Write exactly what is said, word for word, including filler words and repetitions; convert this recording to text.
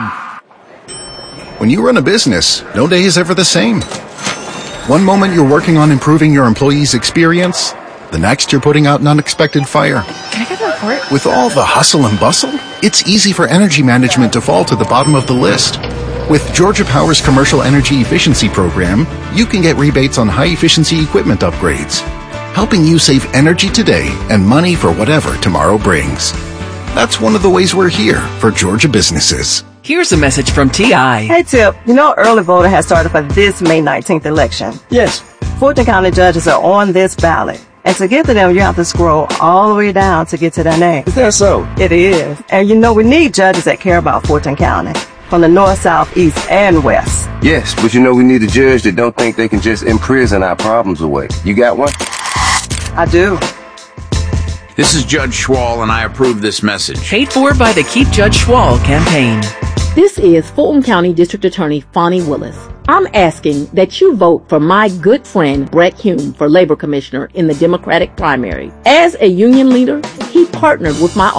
job. When you run a business, no day is ever the same. One moment you're working on improving your employees' experience, the next you're putting out an unexpected fire. Can I get the report? With all the hustle and bustle, it's easy for energy management to fall to the bottom of the list. With Georgia Power's Commercial Energy Efficiency Program, you can get rebates on high-efficiency equipment upgrades, helping you save energy today and money for whatever tomorrow brings. That's one of the ways we're here for Georgia businesses. Here's a message from T I. Hey, Tip, you know early voting has started for this May nineteenth election. Yes. Fulton County judges are on this ballot. And to get to them, you have to scroll all the way down to get to their name. Is that so? It is. And you know we need judges that care about Fulton County, from the north, south, east, and west. Yes, but you know we need a judge that don't think they can just imprison our problems away. You got one? I do. This is Judge Schwal, and I approve this message. Paid for by the Keep Judge Schwal campaign. This is Fulton County District Attorney Fonnie Willis. I'm asking that you vote for my good friend Brett Hume for Labor Commissioner in the Democratic primary. As a union leader, he partnered with my